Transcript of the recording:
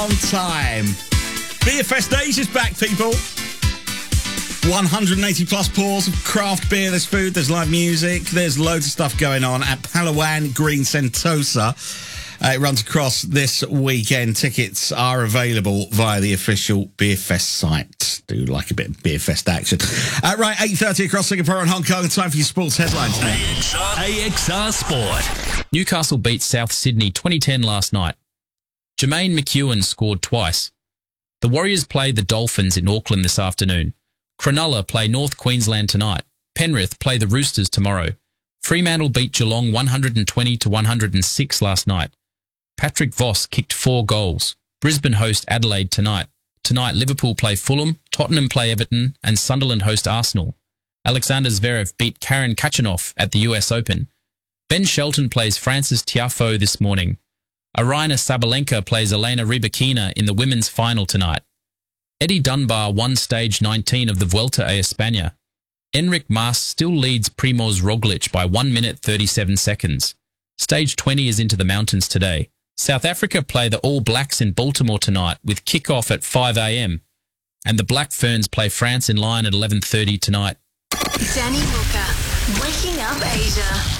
Time. Beer Fest Days is back, people. 180 plus pours of craft beer. There's food, there's live music, there's loads of stuff going on at Palawan Green Sentosa. It runs across this weekend. Tickets are available via the official Beer Fest site. Do like a bit of Beer Fest action. Right, 8:30 across Singapore and Hong Kong. Time for your sports headlines now. AXR Sport. Newcastle beat South Sydney 2010 last night. Jermaine McEwen scored twice. The Warriors play the Dolphins in Auckland this afternoon. Cronulla play North Queensland tonight. Penrith play the Roosters tomorrow. Fremantle beat Geelong 120-106 last night. Patrick Voss kicked 4 goals. Brisbane host Adelaide tonight. Tonight, Liverpool play Fulham, Tottenham play Everton, and Sunderland host Arsenal. Alexander Zverev beat Karen Khachanov at the US Open. Ben Shelton plays Frances Tiafoe this morning. Aryna Sabalenka plays Elena Rybakina in the women's final tonight. Eddie Dunbar won stage 19 of the Vuelta a España. Enric Mas still leads Primoz Roglic by 1 minute 37 seconds. Stage 20 is into the mountains today. South Africa play the All Blacks in Baltimore tonight with kick-off at 5 a.m. And the Black Ferns play France in Lyon at 11:30 tonight. Danny Walker, Waking Up Asia.